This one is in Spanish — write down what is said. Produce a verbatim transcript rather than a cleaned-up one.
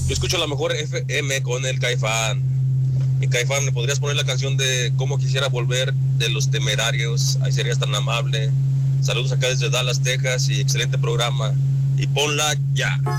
Yo escucho la mejor F M con el Caifán. Y Caifán, ¿me podrías poner la canción de Cómo quisiera volver de Los Temerarios? Ahí serías tan amable. Saludos acá desde Dallas, Texas y excelente programa. Y ponla ya.